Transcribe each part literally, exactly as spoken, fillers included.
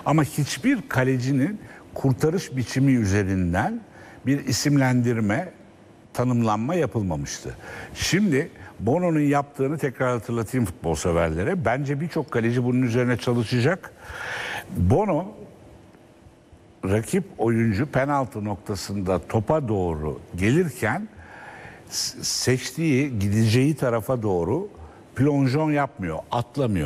Ama hiçbir kalecinin kurtarış biçimi üzerinden bir isimlendirme, tanımlanma yapılmamıştı. Şimdi Bono'nun yaptığını tekrar hatırlatayım futbol severlere. Bence birçok kaleci bunun üzerine çalışacak. Bono, rakip oyuncu penaltı noktasında topa doğru gelirken seçtiği, gideceği tarafa doğru plonjon yapmıyor, atlamıyor.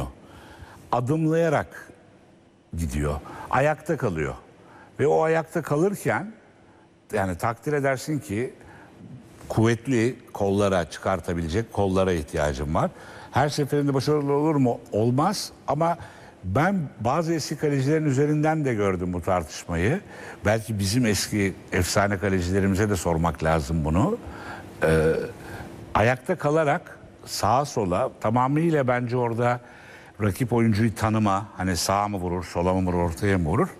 Adımlayarak gidiyor. Ayakta kalıyor. Ve o ayakta kalırken yani takdir edersin ki kuvvetli kollara çıkartabilecek kollara ihtiyacım var. Her seferinde başarılı olur mu? Olmaz ama ben bazı eski kalecilerin üzerinden de gördüm bu tartışmayı. Belki bizim eski efsane kalecilerimize de sormak lazım bunu. Ee, ayakta kalarak sağa sola tamamıyla bence orada rakip oyuncuyu tanıma, hani sağa mı vurur, sola mı vurur, ortaya mı vurur?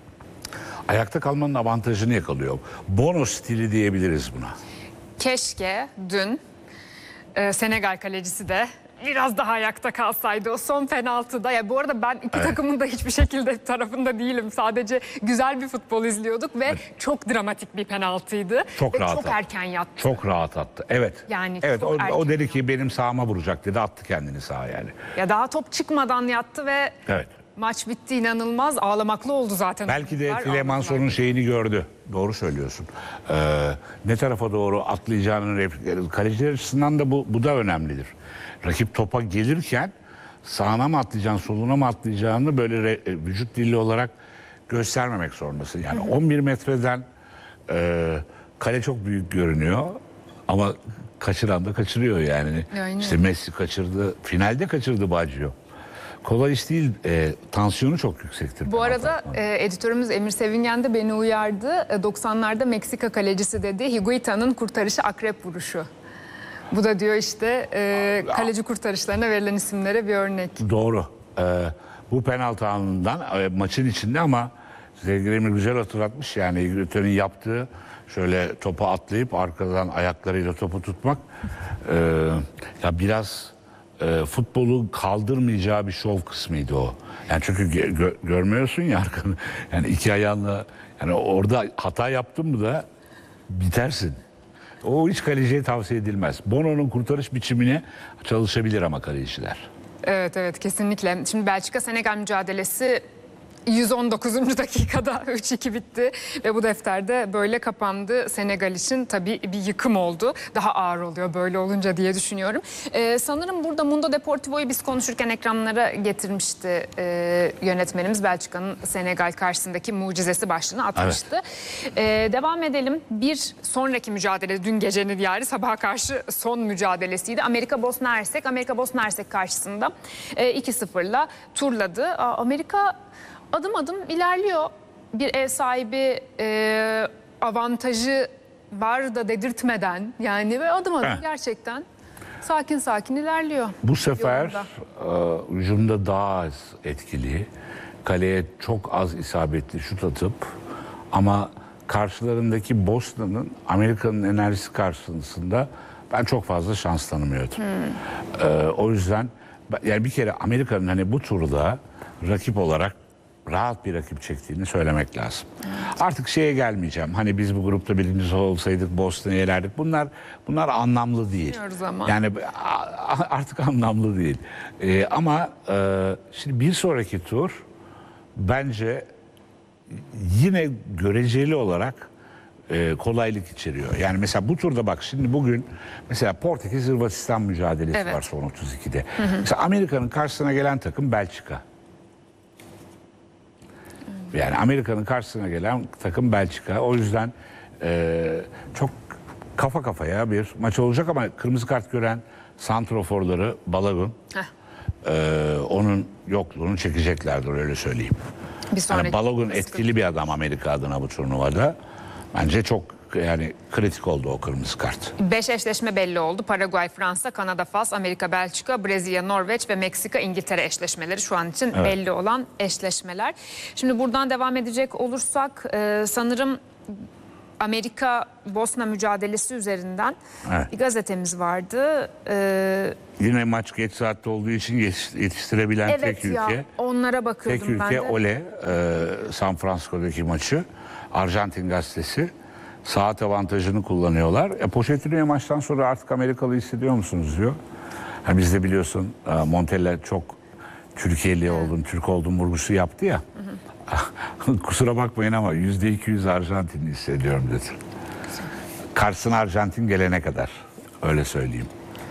Ayakta kalmanın avantajını yakalıyor. Bono stili diyebiliriz buna. Keşke dün e, Senegal kalecisi de biraz daha ayakta kalsaydı o son penaltıda. Ya bu arada ben iki evet. takımın da hiçbir şekilde tarafında değilim. Sadece güzel bir futbol izliyorduk ve evet. çok dramatik bir penaltıydı. Çok ve rahat çok attı. erken yattı. Çok rahat attı. Evet. Yani evet o, o dedi ki yattı. benim sağıma vuracak dedi. Attı kendini sağa yani. Ya daha top çıkmadan yattı ve evet. maç bitti, inanılmaz. Ağlamaklı oldu zaten. Belki de Tilemanson'un şeyini gördü. Doğru söylüyorsun. Ee, ne tarafa doğru atlayacağının replikleri. Kaleciler açısından da bu, bu da önemlidir. Rakip topa gelirken sağına mı atlayacaksın, soluna mı atlayacağını böyle re, vücut dili olarak göstermemek zorundasın. Yani hı hı. on bir metreden e, kale çok büyük görünüyor ama kaçıran da kaçırıyor yani. Aynen. İşte Messi kaçırdı, finalde kaçırdı Baggio. Kolay iş değil, e, tansiyonu çok yüksektir. Bu arada e, editörümüz Emir Sevingen de beni uyardı. E, doksanlarda Meksika kalecisi dedi, Higuita'nın kurtarışı akrep vuruşu. Bu da diyor işte e, kaleci kurtarışlarına verilen isimlere bir örnek. Doğru. Ee, bu penaltı anından e, maçın içinde ama sevgili Emir güzel hatırlatmış yani Higuita'nın yaptığı şöyle topa atlayıp arkadan ayaklarıyla topu tutmak e, ya biraz e, futbolu kaldırmayacağı bir şov kısmıydı o. Yani çünkü gö görmüyorsun ya arkanı yani iki ayağınla yani orada hata yaptın mı da bitersin. O hiç kaleciye tavsiye edilmez. Bono'nun kurtarış biçimine çalışabilir ama kaleciler. Evet evet kesinlikle. Şimdi Belçika Senegal mücadelesi yüz on dokuzuncu dakikada üç iki bitti ve bu defterde böyle kapandı. Senegal için tabii bir yıkım oldu. Daha ağır oluyor böyle olunca diye düşünüyorum. Ee, sanırım burada Mundo Deportivo'yu biz konuşurken ekranlara getirmişti e, yönetmenimiz. Belçika'nın Senegal karşısındaki mucizesi başlığını atmıştı. Evet. Ee, devam edelim. Bir sonraki mücadele dün gecenin yani sabaha karşı son mücadelesiydi. Amerika Bosna Hersek. Amerika Bosna Hersek karşısında e, iki sıfırla turladı. Aa, Amerika adım adım ilerliyor. Bir ev sahibi e, avantajı var da dedirtmeden yani ve adım adım Heh. gerçekten sakin sakin ilerliyor. Bu sefer e, hücumda daha az etkili. Kaleye çok az isabetli şut atıp ama karşılarındaki Bosna'nın Amerika'nın enerjisi karşısında ben çok fazla şans tanımıyordum. Hmm. E, o yüzden yani bir kere Amerika'nın hani bu turda rakip olarak rahat bir rakip çektiğini söylemek lazım. Evet. Artık şeye gelmeyeceğim. Hani biz bu grupta birinci olsaydık Boston'u yenerdik. Bunlar bunlar anlamlı değil. Ama. Yani artık anlamlı değil. Ee, ama e, şimdi bir sonraki tur bence yine göreceli olarak e, kolaylık içeriyor. Yani mesela bu turda bak şimdi bugün mesela Portekiz-Hırvatistan mücadelesi evet. var son otuz ikide. Hı hı. Mesela Amerika'nın karşısına gelen takım Belçika. Yani Amerika'nın karşısına gelen takım Belçika. O yüzden e, çok kafa kafaya bir maç olacak ama kırmızı kart gören santroforları Balogun e, onun yokluğunu çekeceklerdir öyle söyleyeyim. Yani Balogun etkili bir adam Amerika adına bu turnuvada. Bence çok yani kritik oldu o kırmızı kart. Beş eşleşme belli oldu. Paraguay, Fransa, Kanada, Fas, Amerika, Belçika, Brezilya, Norveç ve Meksika, İngiltere eşleşmeleri şu an için evet. belli olan eşleşmeler. Şimdi buradan devam edecek olursak e, sanırım Amerika Bosna mücadelesi üzerinden Evet. bir gazetemiz vardı. Ee, Yine maç geç saatte olduğu için yetiş- yetiştirebilen evet tek ya ülke. onlara Tek bakıyordum ben ülke de. Ole, e, San Francisco'daki maçı. Arjantin gazetesi. Saat avantajını kullanıyorlar. E, Pochettino'ya maçtan sonra artık Amerikalı hissediyor musunuz diyor. Ha, biz de biliyorsun e, Montella çok Türkiye'li oldun, Türk oldun vurgusu yaptı ya. Kusura bakmayın ama yüzde iki yüz Arjantinli hissediyorum dedi. Karşısına Arjantin gelene kadar. Öyle söyleyeyim.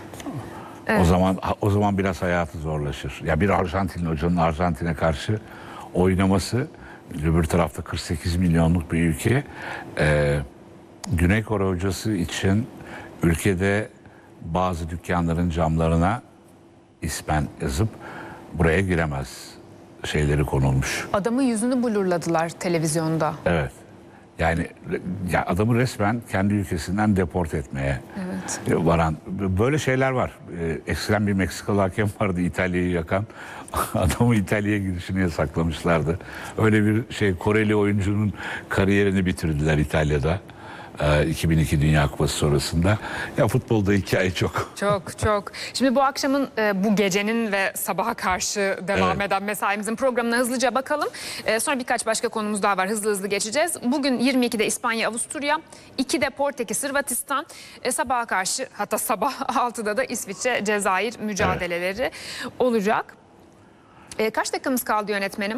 O zaman o zaman biraz hayatı zorlaşır. Ya bir Arjantinli hocanın Arjantin'e karşı oynaması, öbür tarafta kırk sekiz milyonluk bir ülke. Ee, Güney Kore hocası için ülkede bazı dükkanların camlarına ismen yazıp buraya giremez şeyleri konulmuş. Adamın yüzünü blurladılar televizyonda. Evet. Yani ya adamı resmen kendi ülkesinden deport etmeye Evet. varan böyle şeyler var. Ee, eskiden bir Meksikalı hakem vardı İtalya'yı yakan. Adamı İtalya'ya girişini yasaklamışlardı. Öyle bir şey Koreli oyuncunun kariyerini bitirdiler İtalya'da. Ee, iki bin iki Dünya Kupası sonrasında. Ya futbolda hikaye çok. Çok çok. Şimdi bu akşamın, e, bu gecenin ve sabaha karşı devam Evet. eden mesaimizin programına hızlıca bakalım. E, sonra birkaç başka konumuz daha var. Hızlı hızlı geçeceğiz. Bugün yirmi ikide İspanya, Avusturya, ikide Portekiz, Hırvatistan, e, sabaha karşı hatta sabah altıda da İsviçre, Cezayir mücadeleleri olacak. E, kaç dakikamız kaldı yönetmenim?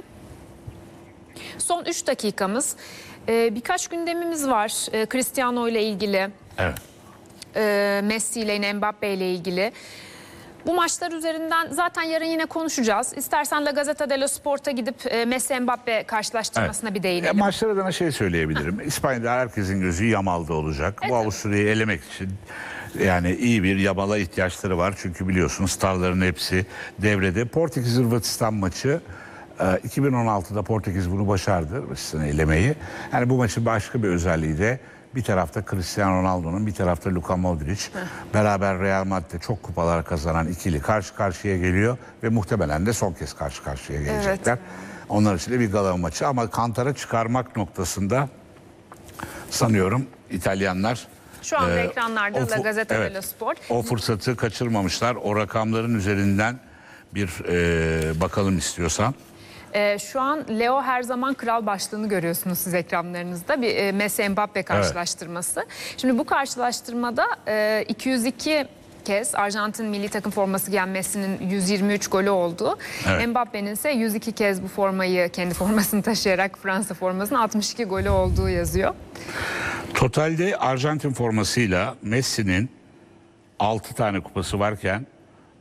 Son üç dakikamız. E, birkaç gündemimiz var. E, Cristiano ile ilgili. Evet. E, Messi ile Mbappe ile ilgili. Bu maçlar üzerinden zaten yarın yine konuşacağız. İstersen La Gazzetta dello Sport'a gidip e, Messi Mbappe karşılaştırmasına bir E, değinelim. maçlar adına şey söyleyebilirim. İspanya'da herkesin gözü Yamal'da olacak. Bu Avusturya'yı elemek için yani iyi bir Yamal'a ihtiyaçları var. Çünkü biliyorsun starların hepsi devrede. Portekiz-Hırvatistan maçı e, iki bin on altıda Portekiz bunu başardı. Hırvatistan'ı elemeyi. Yani bu maçın başka bir özelliği de bir tarafta Cristiano Ronaldo'nun, bir tarafta Luka Modric. Beraber Real Madrid'de çok kupalar kazanan ikili karşı karşıya geliyor ve muhtemelen de son kez karşı karşıya gelecekler. Onlar için de bir gala maçı ama kantara çıkarmak noktasında sanıyorum İtalyanlar Şu anda e, ekranlarda o La fu- Gazzetta evet, dello Sport. o fırsatı kaçırmamışlar. O rakamların üzerinden bir e, bakalım istiyorsan. Ee, şu an Leo her zaman kral başlığını görüyorsunuz siz ekranlarınızda. Bir e, Messi Mbappe karşılaştırması. Şimdi bu karşılaştırmada e, iki yüz iki kez Arjantin milli takım forması giyen Messi'nin yüz yirmi üç golü oldu. Evet. Mbappe'nin ise yüz iki kez bu formayı, kendi formasını taşıyarak Fransa formasının altmış iki golü olduğu yazıyor. Totalde Arjantin formasıyla Messi'nin altı tane kupası varken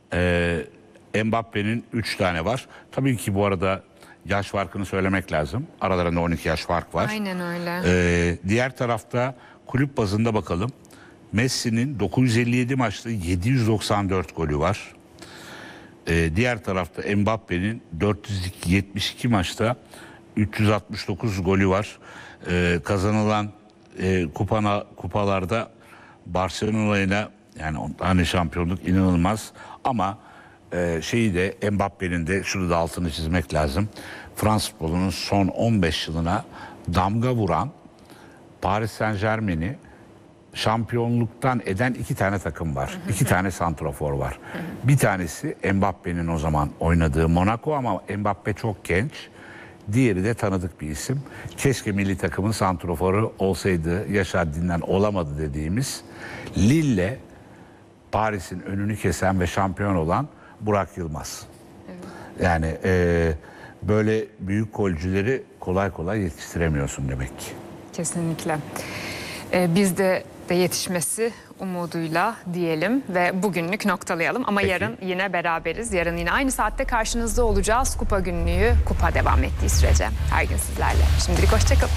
e, Mbappe'nin üç tane var. Tabii ki bu arada yaş farkını söylemek lazım. Aralarında on iki yaş fark var. Aynen öyle. E, diğer tarafta kulüp bazında bakalım. Messi'nin dokuz yüz elli yedi maçta yedi yüz doksan dört golü var. E, diğer tarafta Mbappe'nin dört yüz yetmiş iki maçta üç yüz altmış dokuz golü var. E, kazanılan e, kupana, kupalarda Barcelona'yla yani on tane şampiyonluk inanılmaz ama e, şeyi de Mbappe'nin de şunu da altını çizmek lazım. Fransız futbolunun son on beş yılına damga vuran Paris Saint-Germain'i şampiyonluktan eden iki tane takım var. İki tane santrafor var. Bir tanesi Mbappe'nin o zaman oynadığı Monaco ama Mbappe çok genç. Diğeri de tanıdık bir isim. Keşke milli takımın santraforu olsaydı, Yaşar Dinlen olamadı dediğimiz Lille, Paris'in önünü kesen ve şampiyon olan Burak Yılmaz. Yani e, böyle büyük golcüleri kolay kolay yetiştiremiyorsun demek ki. Kesinlikle. Ee, biz de de yetişmesi umuduyla diyelim ve bugünlük noktalayalım. Ama Peki. yarın yine beraberiz. Yarın yine aynı saatte karşınızda olacağız. Kupa günlüğü, kupa devam ettiği sürece her gün sizlerle. Şimdilik hoşçakalın.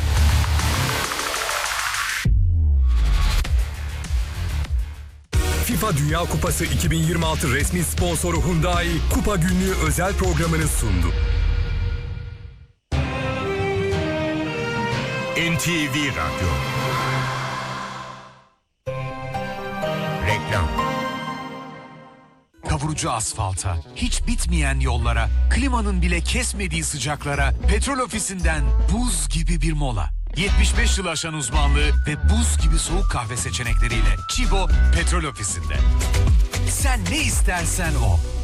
FIFA Dünya Kupası iki bin yirmi altı resmi sponsoru Hyundai Kupa Günlüğü özel programını sundu. N T V Radyo. Reklam. Kavurucu asfalta, hiç bitmeyen yollara, klimanın bile kesmediği sıcaklara, petrol ofisinden buz gibi bir mola. yetmiş beş yıl aşan uzmanlığı ve buz gibi soğuk kahve seçenekleriyle Chibo Petrol Ofisi'nde. Sen ne istersen o.